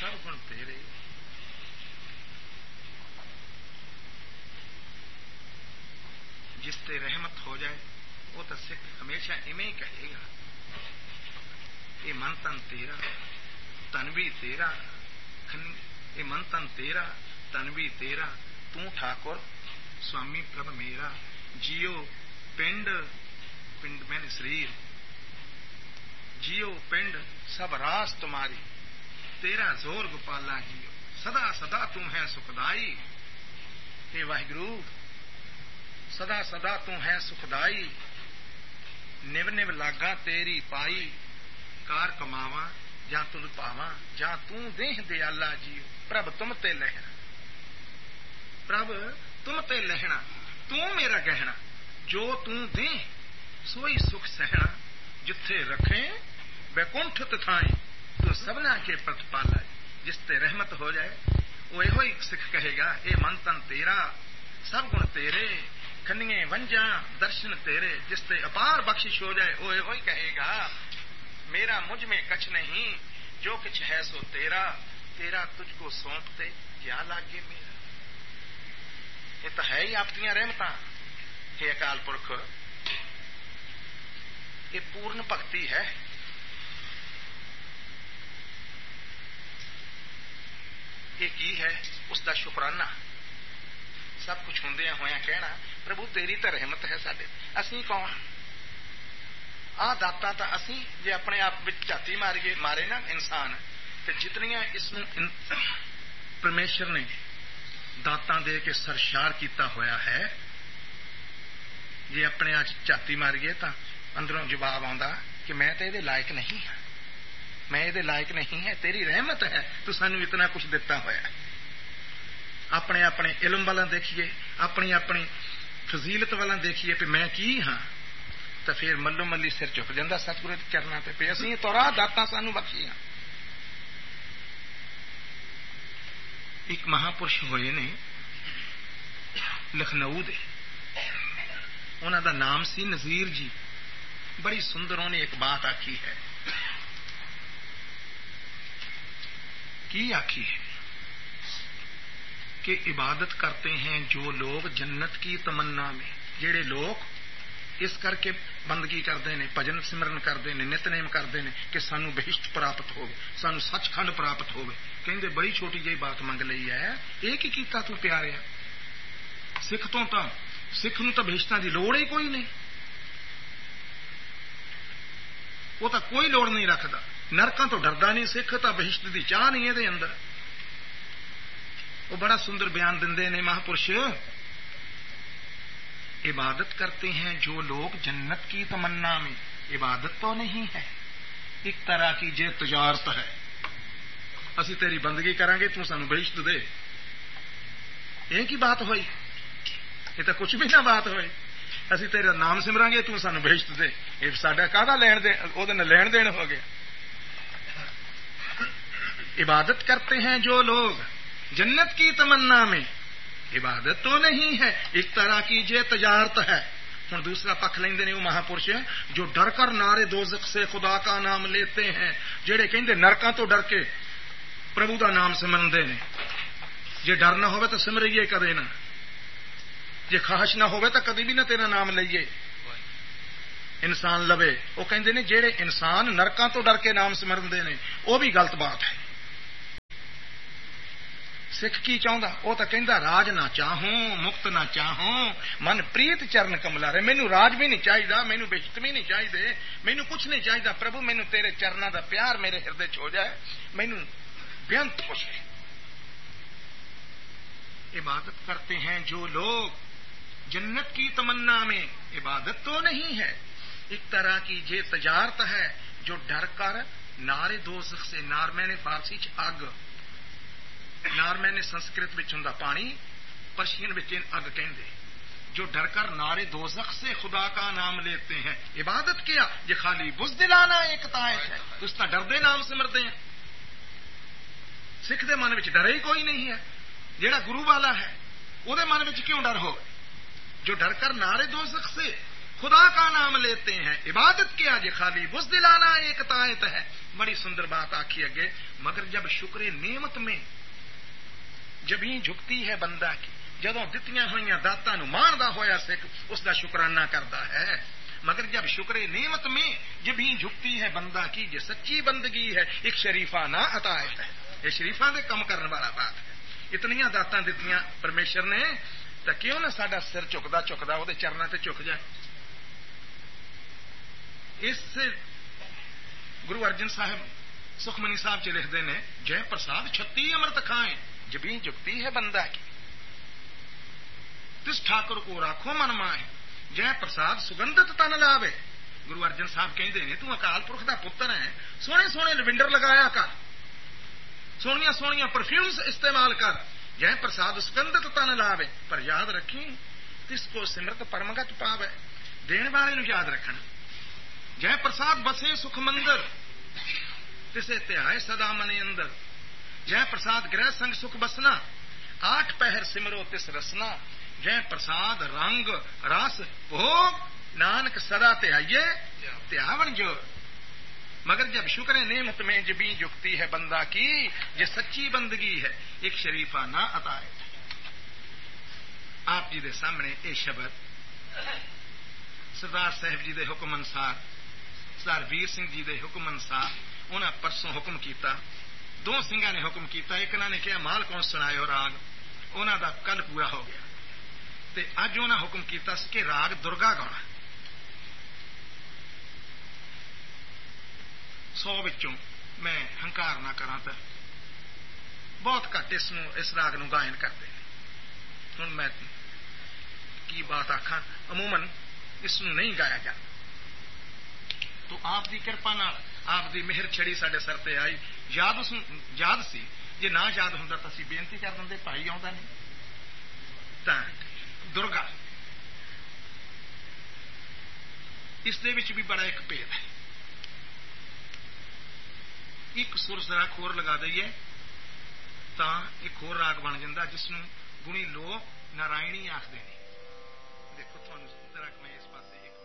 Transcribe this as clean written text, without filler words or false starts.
سب گن تیرے. جس تے رحمت ہو جائے وہ تو سکھ ہمیشہ ایویں ہی کہے گا یہ من تن تیرا تن بھی تیرا, یہ من تن تیرا تن بھی تیرا, تو ٹھاکر سوامی پرب میرا. جیو پنڈ پنڈ میں نے شریر, جیو پنڈ سب راس تمہاری, تیرا زور گوپالا جیو, سدا سدا تم ہے سکھدائی. اے واہگرو سدا سدا تم ہے سکھدائی, نو نو لاگاں تیری پائی, کار کماواں جاں تل پاواں, جاں توں دیہ دیالا جیو. پرب تم تے لہنا, پرب تم تے لہنا, تو میرا گہنا, جو توں دیں سوئی سکھ سہنا. جتھے رکھیں بیکنٹھ تھائیں تو سبنا کے پت پالا. جس تے رحمت ہو جائے وہ یہ سکھ کہے گا اے من تن تیرا سب گن تیرے, کھنیے ونجاں درشن تیرے. جس تے اپار بخشش ہو جائے وہ یہ کہے گا میرا مجھ میں کچھ نہیں, جو کچھ ہے سو تیرا, تیرا تجھ کو سونپتے کیا لاگے میرا. یہ تو ہے ہی آپ کی رحمتاں. ہے اکال پرکھ, یہ پورن بھگتی ہے. یہ کی ہے اس کا شکرانہ. سب کچھ ہوندیا ہویا کہنا پربھو تیری تو رحمت ہے ساڈے, اسی کون آ داتا تو اسی جے اپنے آپ جاتی ماریے مارے نا انسان تے جتنیاں اس پرمیشور نے داتاں دے کے سرشار کیتا ہویا ہے, جے اپنے آپ جاتی ماریے تو اندروں جواب آندا کہ میں تے دے لائق نہیں ہاں, میں دے لائق نہیں ہے, تیری رحمت ہے تو سانو اتنا کچھ دیتا ہوا ہے. اپنے اپنے علم والا دیکھیے, اپنی اپنی فضیلت والا دیکھیے کہ میں کی ہاں, تو پھر ملو ملی سر چک جاتا ستگرو چرنا تے پہ. اسی تو راہ داتا سانو بخشی ہاں. ایک مہاپرش ہوئے نے لکھنؤ دے, انہوں دا نام سی نذیر جی. بڑی سندر انہوں نے ایک بات آکھی ہے. کی آکھی ہے کہ عبادت کرتے ہیں جو لوگ جنت کی تمنا میں, جڑے لوگ اس کر کے بندگی کرتے ہیں, بھجن سمرن کرتے ہیں, نت نیم کرتے ہیں کہ سانو بہشت پراپت ہو, سانو سچ کھنڈ پراپت ہو. کہندے بڑی چھوٹی جی بات منگ لئی ہے, یہ کی کیتا تو پیاریا. سکھ تو سکھ نو تو بہشتاں دی لوڑ ہی کوئی نہیں, وہ تو کوئی لوڑ نہیں رکھتا. نرکاں تو ڈردا نہیں سکھ, تو بہشت دی چاہ نہیں ہے اندر. وہ بڑا سندر بیان دندے نے مہاپرش. عبادت کرتے ہیں جو لوگ جنت کی تمنا میں, عبادت تو نہیں ہے, ایک طرح کی جے تجارت ہے. اسی تیری بندگی کریں گے تو سانو بہشت دے, یہ کی بات ہوئی؟ یہ تو کچھ بھی نہ بات ہوئی. اسی تیرا نام سمریں گے تو سانو بہشت دے, یہ ساڈا کہدا لین دین, وہ لین دین ہو گیا. عبادت کرتے ہیں جو لوگ جنت کی تمنا میں, عبادت تو نہیں ہے, ایک طرح کی جے تجارت ہے. ہوں دوسرا پکھ لیندے نے وہ مہاپرش جو ڈر کر نارے دوزخ سے خدا کا نام لیتے ہیں, جڑے کہندے نرکاں تو ڈر کے پربھو دا نام سمرندے نے. جے ڈر نہ ہوئے تو سمریے کدے نہ, جے خواہش نہ ہوئے تو کدی بھی نہ تیرا نام لئیے انسان لوے. وہ کہندے نے جڑے انسان نرکاں تو ڈر کے نام سمرندے نے وہ بھی غلط بات ہے. سکھ کی چاہتا, وہ تو کہندا راج نہ چاہوں مکت نہ چاہوں من پریت چرن کملا رہے. مینو راج بھی نہیں چاہیے, مینو بہشت بھی نہیں چاہیے, مینو کچھ نہیں چاہیے. پربھو مینو تیرے چرنا دا پیار میرے ہردے چ ہو جائے, مینو بےانت خوش ہے. عبادت کرتے ہیں جو لوگ جنت کی تمنا میں, عبادت تو نہیں ہے, ایک طرح کی یہ تجارت ہے جو ڈر کر نارے دوزخ سے. نار میں نے فارسی چ اگ, نار میں نے سنسکرت میں ہوں پانی, پرشین میں اگ کہندے. جو ڈر کر نارے دوزخ سے خدا کا نام لیتے ہیں. عبادت کیا یہ خالی بزدلانا ایک طائف ہے, اس کا ڈردے نام سمرتے ہیں. سکھ دے من میں ڈر ہی کوئی نہیں ہے. جیڑا گرو والا ہے وہ من میں کیوں ڈر ہو؟ جو ڈر کر نارے دوزخ سے خدا کا نام لیتے ہیں. عبادت کیا یہ خالی بزدلانا ایک طائف ہے. بڑی سندر بات آخی اگے، مگر جب شکر نعمت میں جبیں جھکتی ہے بندہ کی، جدوں دتیاں ہوئی داتاں نو ماندا ہویا سکھ اس دا شکرانہ کردا ہے، مگر جب شکر نعمت میں جبیں جھکتی ہے بندہ کی، یہ سچی بندگی ہے ایک شریفانہ عطا ہے، یہ شریفاں دے کم کرنے والا بات ہے۔ اتنیاں داتاں دتیاں پرمیشر نے، تو کیوں نہ ساڈا سر چکدا چکدا وہ چرناں تے جھک جائے۔ اس گرو ارجن صاحب سکھمنی صاحب چ لکھتے ہیں، جے پرساد 36 امرت کھائیں جبیں جھکتی ہے بندہ کی، تس ٹھاکر کو راکھو من ماہ جے پرساد سگندت تن لاوے۔ گرو ارجن صاحب کہتے ہیں تو اکال پرخ دا پتر ہے، سونے سونے لوینڈر لگایا کر، سونیاں سونیاں پرفیومز استعمال کر، جے پرساد سگندت تن لاوے، پر یاد رکھیں تس کو سمرت پرمگت پاوے، دین والے نو یاد رکھنا۔ جے پرساد بسے سکھ مندر تسے تہائے سدا منے اندر، جے پرساد گرہ سنگ سکھ بسنا، 8 پہر سمرو تس رسنا، جے پرساد رنگ رس بھوگ نانک سدا تہائیے تہاون جو۔ مگر جب شکر نعمت میں جبیں جھکتی ہے بندہ کی، یہ سچی بندگی ہے ایک شریفانہ عطا ہے۔ آپ جی دے سامنے اے شبد سردار صاحب جی دے حکم انسار، سردار ویر سنگھ جی دے حکم انسار انہاں پرسوں حکم کیتا، 2 سنگھاں نے حکم کیتا، ایک انہاں نے کہا مال کون سنائے راگ، انہاں دا کل پورا ہو گیا، تے اج انہاں حکم کیتا کہ راگ درگا گانا، 100 وچوں میں ہنکار نہ کراں تے بہت گھٹ اس راگ نو گائن کرتے ہیں۔ ہن میں کی بات آخاں، عموماً اس نو نہیں گایا جاتا، تو آپ دی کرپا نال آپ دی مہر چھڑی ساڈے سر تے آئی، یاد سی، جے نہ یاد ہوندا تو اسی بےنتی کر دندے بھائی آوندا نہیں۔ تاں درگا اس دے وچ بھی بڑا ایک بھید ہے، ایک سر ذرا کھور لگا دئیے تاں ایک ہور راگ بن جاندا جس نوں گنی لوگ نارائنی آکھدے نے۔ دیکھو تھانوں ذرا میں اس پاسے